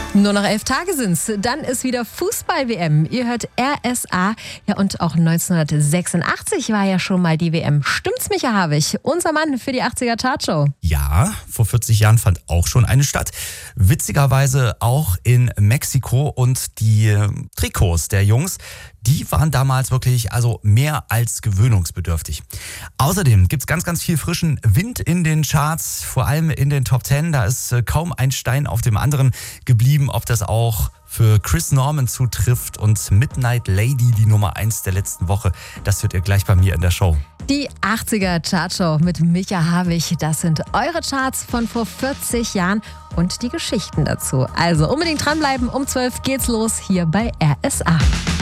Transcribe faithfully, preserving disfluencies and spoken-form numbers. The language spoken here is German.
Nur noch elf Tage sind's. Dann ist wieder Fußball-W M. Ihr hört R S A. Ja, und auch neunzehnhundertsechsundachtzig war ja schon mal die W M. Stimmt's, Micha Havig? Unser Mann für die achtziger Chartshow. Ja, vor vierzig Jahren fand auch schon eine statt. Witzigerweise auch in Mexiko. Und die Trikots der Jungs, die waren damals wirklich also mehr als gewöhnungsbedürftig. Außerdem gibt's ganz, ganz viel frischen Wind in den Charts, vor allem in den Top Ten. Da ist kaum ein Stein auf dem anderen geblieben. Ob das auch für Chris Norman zutrifft und Midnight Lady, die Nummer eins der letzten Woche, das hört ihr gleich bei mir in der Show. Die achtziger Chartshow mit Micha Havig. Das sind eure Charts von vor vierzig Jahren und die Geschichten dazu. Also unbedingt dranbleiben. Um zwölf geht's los hier bei R S A.